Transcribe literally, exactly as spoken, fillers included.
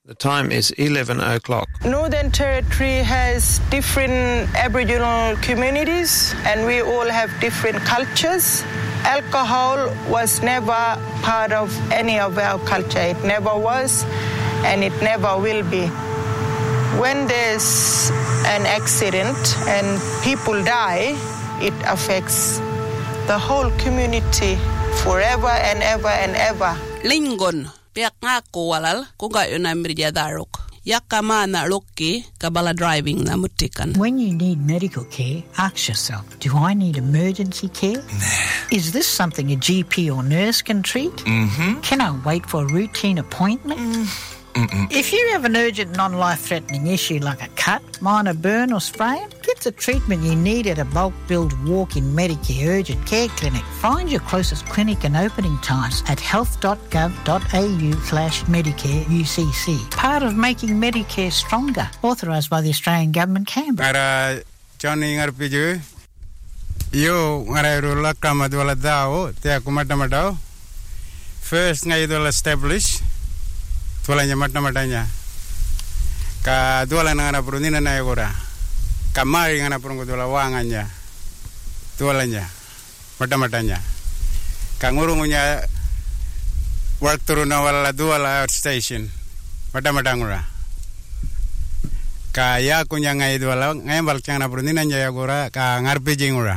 The time is eleven o'clock. Northern Territory has different Aboriginal communities and we all have different cultures. Alcohol was never part of any of our culture. It never was and it never will be. When there's an accident and people die, it affects the whole community forever and ever and ever. Lingon. Piak nga kuwalal kung gayon na mirya darok. Yakama na roki kabala driving na mutikan. When you need medical care, ask yourself, do I need emergency care? Nah. Is this something a G P or nurse can treat? Mm-hmm. Can I wait for a routine appointment? Mm. Mm-mm. If you have an urgent non-life-threatening issue like a cut, minor burn or sprain, get the treatment you need at a bulk-billed walk-in Medicare urgent care clinic. Find your closest clinic and opening times at health.gov.au slash Medicare U C C. Part of making Medicare stronger. Authorised by the Australian Government, Canberra. Ngara Johnny ngarpiju yo ngara rula kama dwala dao te akumata matao. First ngai dwala establish tualanya matna-matanya ka duala ngana prunina na agora kamari ngana prungu duala wanganya tualanya matna-matanya ka ngurungunya work turuna wala duala outstation matna-matangura ka ya kunya ngai duala ngai balkyana prunina nya agora ka ngarpijingura